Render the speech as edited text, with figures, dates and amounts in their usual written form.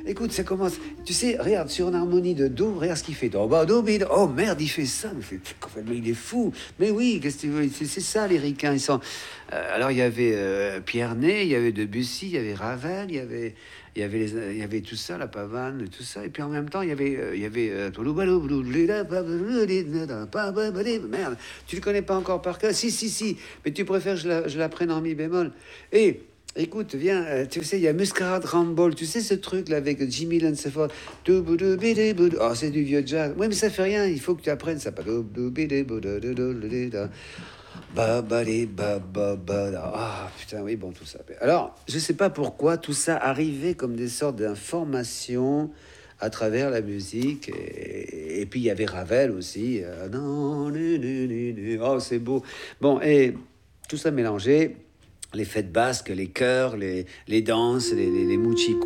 Écoute, ça commence. Tu sais, regarde, sur une harmonie de Do, regarde ce qu'il fait. Do, ba, do, bi, do. Oh merde, il fait ça. Mais complètement, il est fou. Mais oui, qu'est-ce que tu veux? C'est ça, les ricains. Ils sont. Alors, il y avait Pierre Ney, il y avait Debussy, il y avait Ravel, il y avait tout ça, la pavane, tout ça. Et puis en même temps, merde, tu le connais pas encore par cœur? Si, si, si. Mais tu préfères que je la prenne en mi bémol. Et. Écoute, viens, tu sais, il y a Muscarade Ramble, tu sais ce truc là avec Jimmy Lansford. Oh, c'est du vieux jazz. Oui, mais ça fait rien, il faut que tu apprennes ça. Ah, putain, oui, bon, tout ça. Alors, je sais pas pourquoi tout ça arrivait comme des sortes d'informations à travers la musique. Et puis, il y avait Ravel aussi. Non, oh, c'est beau. Bon, et tout ça mélangé. Les fêtes basques, les chœurs, les danses, les mouchicos.